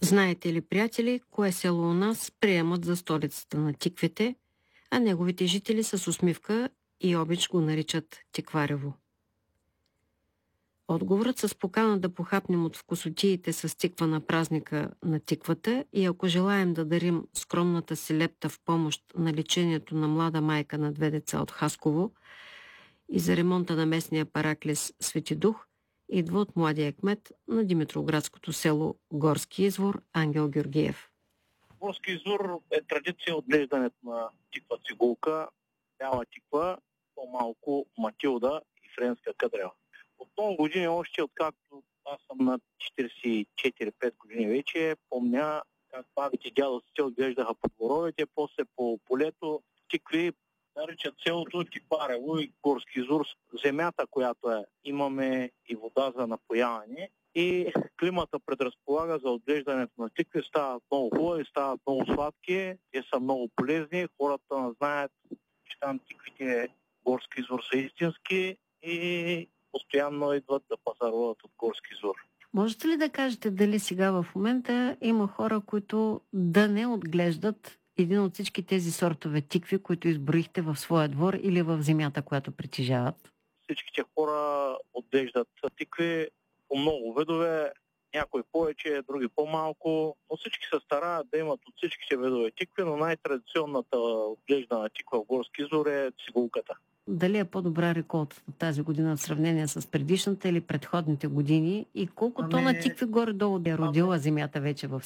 Знаете ли, приятели, кое село у нас приемат за столицата на тиквите, а неговите жители с усмивка и обич го наричат Тикварево? Отговорът с покана да похапнем от вкусотиите с тиква на празника на тиквата и ако желаем да дарим скромната си лепта в помощ на лечението на млада майка на две деца от Хасково и за ремонта на местния параклис Свети Дух, идва от младия кмет на Димитровградското село Горски извор Ангел Георгиев. Горски извор е традиция отглеждането на тиква цигулка, бяла тиква, по-малко матилда и френска кадрева. От много години, още откакто аз съм на 44-5 години вече, помня как бабите и дядовците отглеждаха по дворовете, после по полето тикви, наричат селото Тикварево и Горски извор. Земята, която имаме и вода за напояване и климата предразполага за отглеждането на тикви, стават много хубави, стават много сладки, те са много полезни, хората не знаят, че там тиквите Горски извор са истински и постоянно идват да пазаруват от Горски извор. Можете ли да кажете дали сега в момента има хора, които да не отглеждат един от всички тези сортове тикви, които изброихте в своя двор или в земята, която притежават? Всичките хора отглеждат тикви по много видове, някои повече, други по-малко, но всички се стараят да имат от всичките видове тикви, но най-традиционната отглеждана тиква в Горски извор е цигулката. Дали е по-добра реколта тази година в сравнение с предишната или предходните години и колко тона тикви горе-долу е родила земята вече в